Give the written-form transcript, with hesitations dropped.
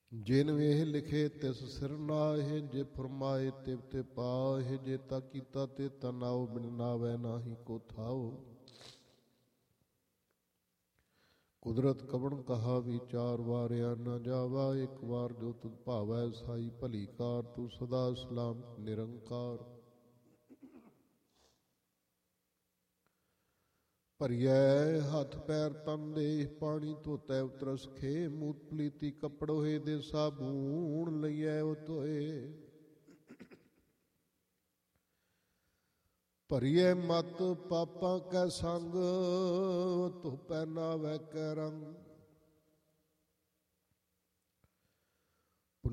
ਜਿਨ ਵੇਹ ਲਿਖੇ ਤਿਸ ਸਿਰ ਨਾਹਿ, ਜੇ ਫਰਮਾਏ ਤਿਵ ਤੇ ਪਾਹਿ, ਜੇ ਤਾ ਕੀਤਾ ਤੇ ਤਨਾਉ, ਬਿਨ ਨਾਵੈ ਨਾਹੀ ਕੋ ਥਾਉ। ਕੁਦਰਤ ਕਵਣ ਕਹਾ ਵਿਚਾਰ, ਵਾਰਿਆ ਨਾ ਜਾਵਾ ਇੱਕ ਵਾਰ, ਜੋ ਤੁਧ ਭਾਵੈ ਸਾਈ ਭਲੀ ਕਾਰ, ਤੂੰ ਸਦਾ ਸਲਾਮਤ ਨਿਰੰਕਾਰ। ਭਰੀਐ ਹੱਥ ਪੈਰ ਤਨ ਦੇਹ, ਪਾਣੀ ਧੋਤੈ ਉਤਰਸ ਖੇ, ਮੂਤ ਪਲੀਤੀ ਕੱਪੜੋਏ, ਦੇ ਸਾਬੂਣ ਲਈਐ ਉਹ ਧੋਏ। ਭਰੀਐ ਮਤ ਪਾਪਾਂ ਕੈ ਸੰਗ, ਧੋਪੈ ਨਾਵੈ ਕੈ ਰੰਗ,